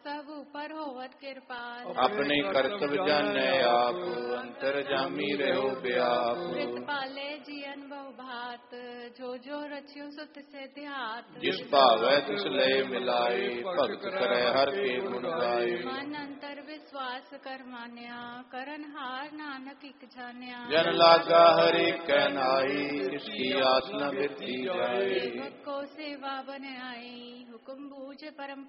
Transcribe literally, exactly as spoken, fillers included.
सब ऊपर होवत कृपाल। अपने कर्तव्य जाने आप अंतर जामी रहो व्याप। पाले जियन बहु भात जो जो रचियो सुत से ध्यात। जिस भावै तिस लय मिलाए भगत करे हर के गुण गाए। मन अंतर विश्वास कर मान्या करन हार नानक इक जान्या। जन लागा हरि कै नाई इसकी आस न बिरती जाए। को सेवा बन आई हुकुम बूझ परम